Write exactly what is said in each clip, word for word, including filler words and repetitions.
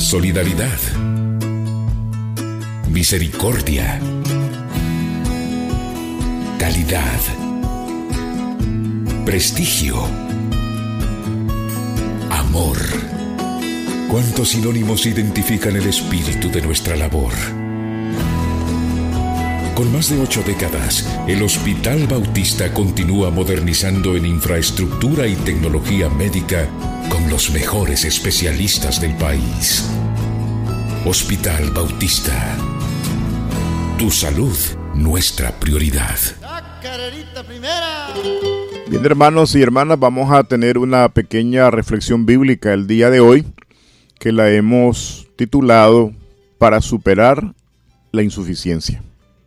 solidaridad, misericordia, calidad, prestigio, amor. ¿Cuántos sinónimos identifican el espíritu de nuestra labor? Con más de ocho décadas, el Hospital Bautista continúa modernizando en infraestructura y tecnología médica con los mejores especialistas del país. Hospital Bautista. Tu salud, nuestra prioridad. Bien, hermanos y hermanas, vamos a tener una pequeña reflexión bíblica el día de hoy, que la hemos titulado Para superar la insuficiencia.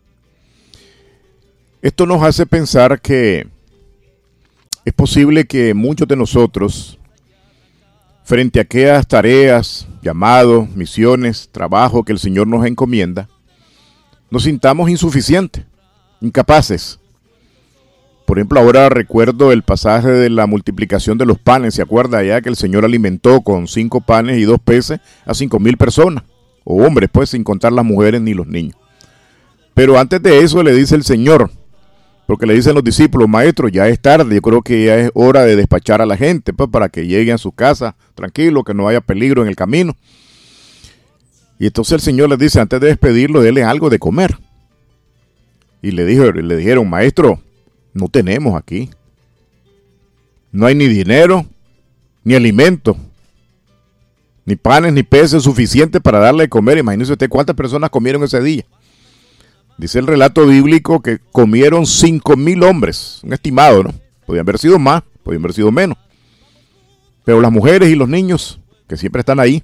Esto nos hace pensar que es posible que muchos de nosotros, frente a aquellas tareas, llamados, misiones, trabajo que el Señor nos encomienda, nos sintamos insuficientes, incapaces. Por ejemplo, ahora recuerdo el pasaje de la multiplicación de los panes. ¿Se acuerda ya que el Señor alimentó con cinco panes y dos peces a cinco mil personas? O hombres, pues, sin contar las mujeres ni los niños. Pero antes de eso le dice el Señor, porque le dicen los discípulos: maestro, ya es tarde, yo creo que ya es hora de despachar a la gente, pues, para que lleguen a su casa tranquilo, que no haya peligro en el camino. Y entonces el Señor les dice, antes de despedirlo, denle algo de comer. Y le, dijo, le dijeron: maestro, no tenemos aquí. No hay ni dinero, ni alimento, ni panes, ni peces suficientes para darle de comer. Imagínese usted cuántas personas comieron ese día. Dice el relato bíblico que comieron cinco mil hombres, un estimado, ¿no? Podían haber sido más, podían haber sido menos. Pero las mujeres y los niños, que siempre están ahí,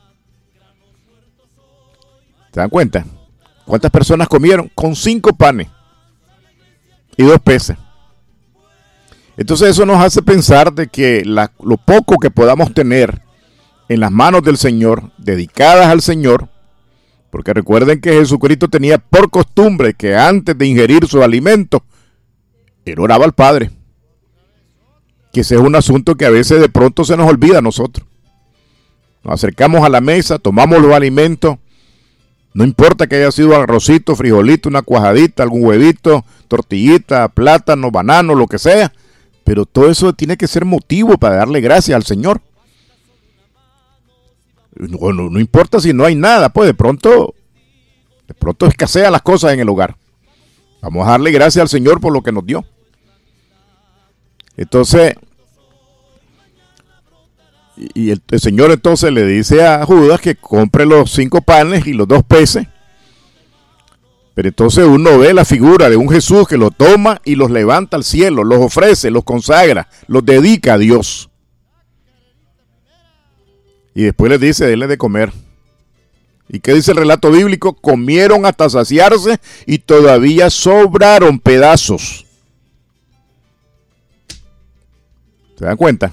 ¿se dan cuenta? ¿Cuántas personas comieron? Con cinco panes y dos peces. Entonces eso nos hace pensar de que la, lo poco que podamos tener en las manos del Señor, dedicadas al Señor, porque recuerden que Jesucristo tenía por costumbre que antes de ingerir su alimento, él oraba al Padre. Que ese es un asunto que a veces de pronto se nos olvida a nosotros. Nos acercamos a la mesa, tomamos los alimentos, no importa que haya sido arrocito, frijolito, una cuajadita, algún huevito, tortillita, plátano, banano, lo que sea, pero todo eso tiene que ser motivo para darle gracias al Señor. No, no, no importa si no hay nada, pues de pronto, de pronto escasean las cosas en el hogar. Vamos a darle gracias al Señor por lo que nos dio. Entonces, y el, el Señor entonces le dice a Judas que compre los cinco panes y los dos peces. Pero entonces uno ve la figura de un Jesús que los toma y los levanta al cielo, los ofrece, los consagra, los dedica a Dios. Y después les dice, denle de comer. ¿Y qué dice el relato bíblico? Comieron hasta saciarse y todavía sobraron pedazos. ¿Se dan cuenta?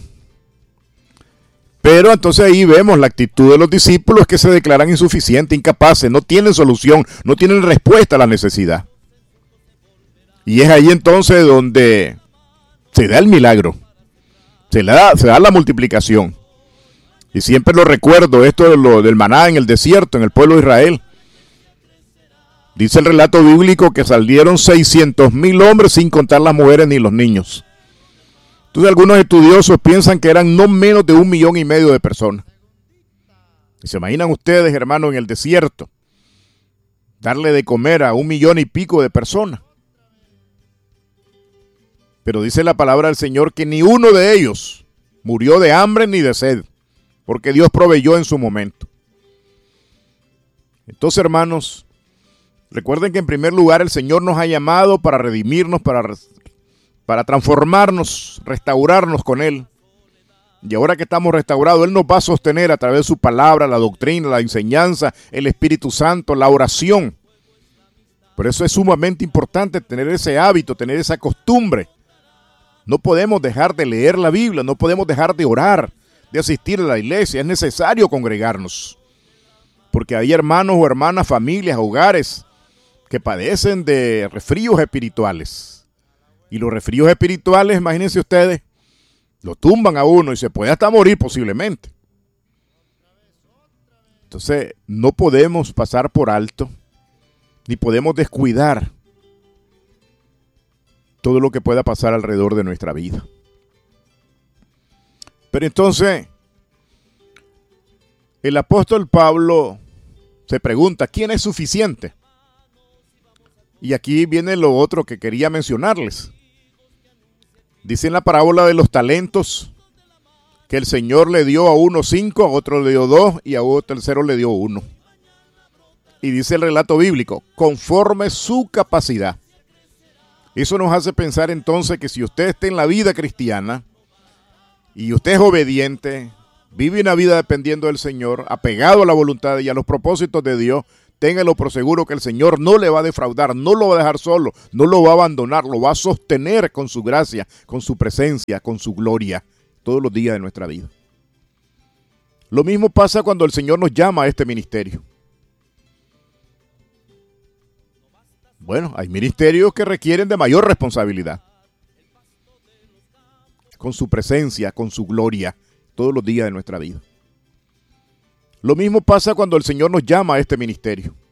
Pero entonces ahí vemos la actitud de los discípulos, que se declaran insuficientes, incapaces, no tienen solución, no tienen respuesta a la necesidad. Y es ahí entonces donde se da el milagro, se da, se da la multiplicación. Y siempre lo recuerdo, esto de lo, del maná en el desierto, en el pueblo de Israel. Dice el relato bíblico que salieron seiscientos mil hombres sin contar las mujeres ni los niños. Entonces algunos estudiosos piensan que eran no menos de un millón y medio de personas. ¿Y se imaginan ustedes, hermanos, en el desierto, darle de comer a un millón y pico de personas? Pero dice la palabra del Señor que ni uno de ellos murió de hambre ni de sed, porque Dios proveyó en su momento. Entonces, hermanos, recuerden que en primer lugar el Señor nos ha llamado para redimirnos, para, para transformarnos, restaurarnos con Él. Y ahora que estamos restaurados, Él nos va a sostener a través de su palabra, la doctrina, la enseñanza, el Espíritu Santo, la oración. Por eso es sumamente importante tener ese hábito, tener esa costumbre. No podemos dejar de leer la Biblia, no podemos dejar de orar, de asistir a la iglesia. Es necesario congregarnos, porque hay hermanos o hermanas, familias, hogares que padecen de resfríos espirituales. Y los resfríos espirituales, imagínense ustedes, lo tumban a uno y se puede hasta morir posiblemente. Entonces, no podemos pasar por alto, ni podemos descuidar todo lo que pueda pasar alrededor de nuestra vida. Pero entonces, el apóstol Pablo se pregunta, ¿quién es suficiente? Y aquí viene lo otro que quería mencionarles. Dice en la parábola de los talentos que el Señor le dio a uno cinco, a otro le dio dos y a otro tercero le dio uno. Y dice el relato bíblico, conforme su capacidad. Eso nos hace pensar entonces que si usted está en la vida cristiana y usted es obediente, vive una vida dependiendo del Señor, apegado a la voluntad y a los propósitos de Dios, téngalo por seguro que el Señor no le va a defraudar, no lo va a dejar solo, no lo va a abandonar, lo va a sostener con su gracia, con su presencia, con su gloria, todos los días de nuestra vida. Lo mismo pasa cuando el Señor nos llama a este ministerio. Bueno, hay ministerios que requieren de mayor responsabilidad, con su presencia, con su gloria, todos los días de nuestra vida. Lo mismo pasa cuando el Señor nos llama a este ministerio.